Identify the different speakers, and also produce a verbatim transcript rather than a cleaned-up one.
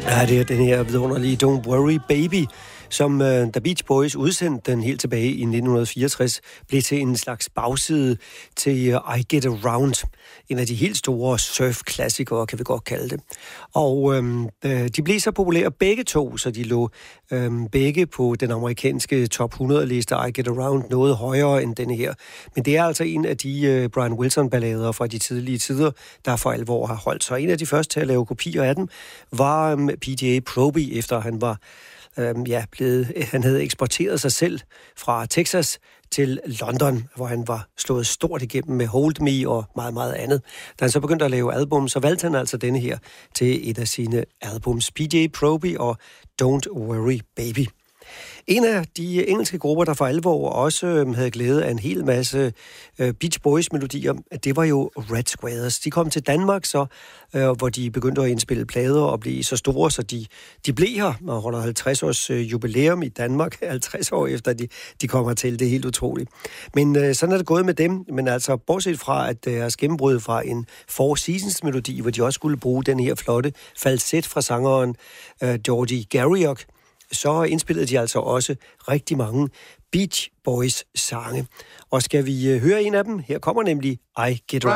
Speaker 1: Ja, det er den her vidunderlige Don't Worry Baby, som uh, The Beach Boys udsendte den helt tilbage i nitten fireogtres, blev til en slags bagside til uh, I Get Around, en af de helt store surf-klassikere, kan vi godt kalde det. Og um, uh, de blev så populære begge to, så de lå um, begge på den amerikanske top hundrede-liste I Get Around noget højere end denne her. Men det er altså en af de uh, Brian Wilson-ballader fra de tidlige tider, der for alvor har holdt sig. En af de første til at lave kopier af dem var um, P J Proby, efter han var øhm, ja, blevet, han havde eksporteret sig selv fra Texas til London, hvor han var slået stort igennem med Hold Me og meget, meget andet. Da han så begyndte at lave album, så valgte han altså denne her til et af sine albums. P J Proby og Don't Worry Baby. En af de engelske grupper, der for alvor også øh, havde glæde af en hel masse øh, Beach Boys-melodier, det var jo Red Squares. De kom til Danmark, så, øh, hvor de begyndte at indspille plader og blive så store, så de, de blev her og holder halvtreds års øh, jubilæum i Danmark, halvtreds år efter de, de kommer til. Det er helt utroligt. Men øh, sådan er det gået med dem. Men altså, bortset fra, at deres gennembrud fra en Four Seasons-melodi, hvor de også skulle bruge den her flotte falset fra sangeren øh, Georgie Garriock, så indspillede de altså også rigtig mange Beach Boys sange. Og skal vi høre en af dem? Her kommer nemlig I Get Around.